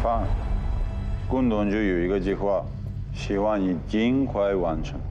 看，共同就有一个计划，希望你尽快完成。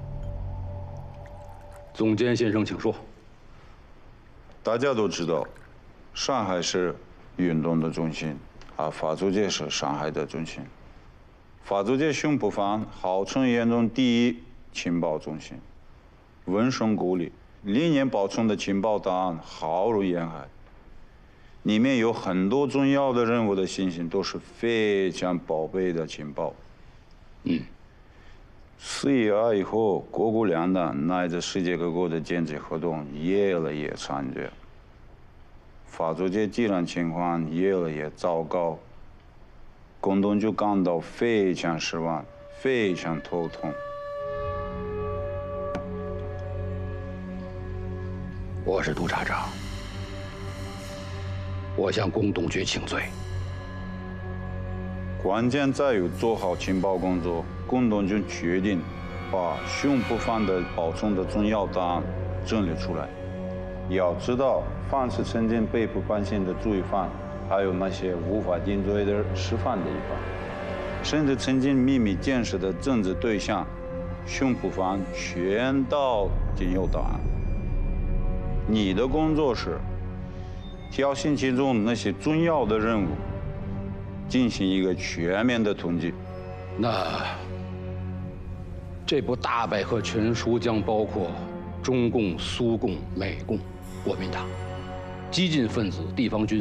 总监先生，请说。 大家都知道，上海是运动的中心，而法租界是上海的中心。法租界胸脯坊号称沿东第一情报中心，闻声故里，历年保存的情报档案浩如烟海，里面有很多重要的人物的信息，都是非常宝贝的情报。4.12以后，各国两党乃至世界各国的经济活动越来越猖獗，法租界治安情况越来越糟糕，共同就感到非常失望，非常头痛。 我是督察长，我向工董局请罪。 关键在于做好情报工作。共同就决定把胸脯坊的保存的重要档案整理出来。要知道，凡是曾经被捕关心的罪犯，还有那些无法定罪的释放的一方，甚至曾经秘密监视的政治对象，胸脯坊全都仅有档案。你的工作是挑选其中那些重要的人物，进行一个全面的统计。 那这部大百科全书将包括中共、苏共、美共、国民党、激进分子、地方军